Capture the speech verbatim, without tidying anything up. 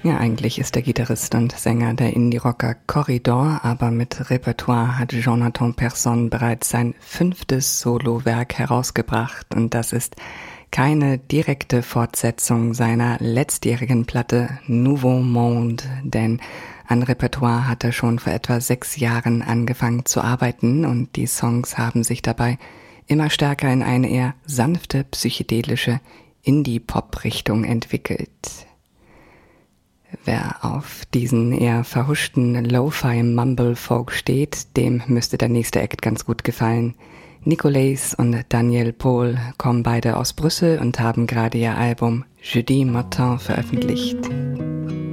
Ja, eigentlich ist der Gitarrist und Sänger der Indie-Rocker Corridor, aber mit Repertoire hat Jonathan Persson bereits sein fünftes Solowerk herausgebracht und das ist keine direkte Fortsetzung seiner letztjährigen Platte Nouveau Monde, denn an Repertoire hat er schon vor etwa sechs Jahren angefangen zu arbeiten und die Songs haben sich dabei immer stärker in eine eher sanfte, psychedelische Indie-Pop-Richtung entwickelt. Wer auf diesen eher verhuschten Lo-Fi-Mumble-Folk steht, dem müsste der nächste Act ganz gut gefallen. Nicolas und Daniel Paul kommen beide aus Brüssel und haben gerade ihr Album Jeudi Matin veröffentlicht.